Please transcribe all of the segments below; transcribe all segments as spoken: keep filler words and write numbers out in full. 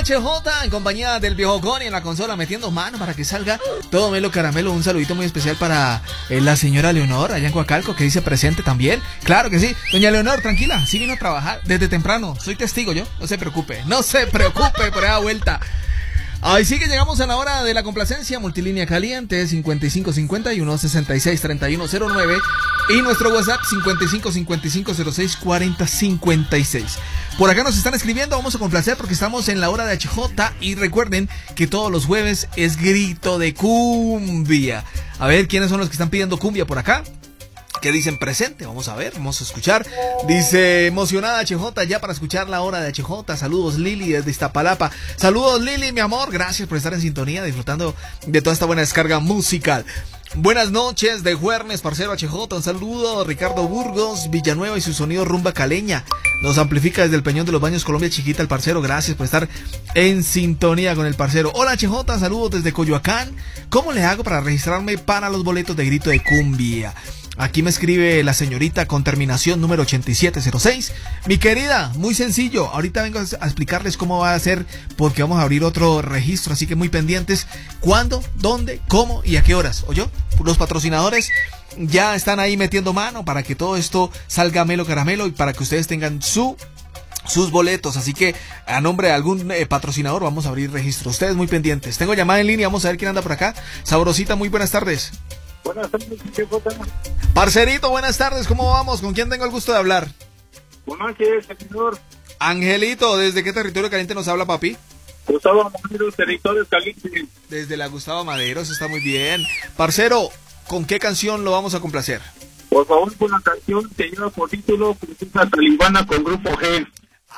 H J en compañía del viejo Connie en la consola metiendo mano para que salga todo melo caramelo. Un saludito muy especial para eh, la señora Leonor allá en Coacalco, que dice presente también. Claro que sí. Doña Leonor, tranquila, sí vino a trabajar desde temprano. Soy testigo yo, no se preocupe, no se preocupe por esa vuelta. Ahí sí que llegamos a la hora de la complacencia. Multilínea caliente cincuenta y cinco cincuenta y uno sesenta y seis treinta y uno cero nueve y nuestro WhatsApp cincuenta y cinco cincuenta y cinco cero seis cuarenta cincuenta y seis. Por acá nos están escribiendo, vamos a complacer porque estamos en la hora de H J y recuerden que todos los jueves es grito de cumbia. A ver, ¿quiénes son los que están pidiendo cumbia por acá? ¿Qué dicen presente? Vamos a ver, vamos a escuchar. Dice, emocionada H J ya para escuchar la hora de H J. Saludos Lili desde Iztapalapa. Saludos Lili, mi amor. Gracias por estar en sintonía, disfrutando de toda esta buena descarga musical. Buenas noches de Juernes, parcero H J. Un saludo, Ricardo Burgos, Villanueva y su sonido rumba caleña. Nos amplifica desde el Peñón de los Baños, Colombia Chiquita, el parcero. Gracias por estar en sintonía con el parcero. Hola H J, saludos desde Coyoacán. ¿Cómo le hago para registrarme para los boletos de grito de cumbia? Aquí me escribe la señorita con terminación número ochenta y siete cero seis. Mi querida, muy sencillo. Ahorita vengo a explicarles cómo va a ser porque vamos a abrir otro registro, así que muy pendientes. ¿Cuándo? ¿Dónde? ¿Cómo? ¿Y a qué horas? ¿Oyó? Los patrocinadores ya están ahí metiendo mano para que todo esto salga melo caramelo y para que ustedes tengan su... sus boletos, así que a nombre de algún eh, patrocinador vamos a abrir registro. Ustedes muy pendientes. Tengo llamada en línea, vamos a ver quién anda por acá. Sabrosita, muy buenas tardes. Buenas tardes, ¿qué pasa? Parcerito, buenas tardes, ¿cómo vamos? ¿Con quién tengo el gusto de hablar? Buenas noches, señor. Angelito, ¿desde qué territorio caliente nos habla, papi? Gustavo Madero, territorio caliente. Desde la Gustavo Madero, eso está muy bien. Parcero, ¿con qué canción lo vamos a complacer? Por favor, con la canción que lleva por título Princesa Talibana con Grupo G.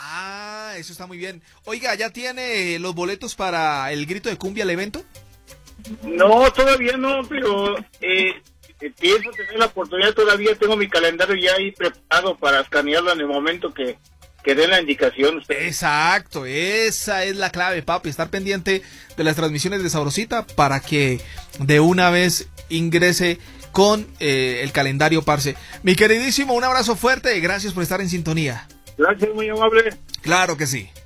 Ah, eso está muy bien. Oiga, ¿ya tiene los boletos para el grito de cumbia al evento? No, todavía no, pero eh, eh, pienso tener la oportunidad, todavía tengo mi calendario ya ahí preparado para escanearlo en el momento que, que den la indicación. Usted. Exacto, esa es la clave, papi, estar pendiente de las transmisiones de Sabrosita para que de una vez ingrese con eh, el calendario, parce. Mi queridísimo, un abrazo fuerte y gracias por estar en sintonía. Gracias, muy amable. Claro que sí.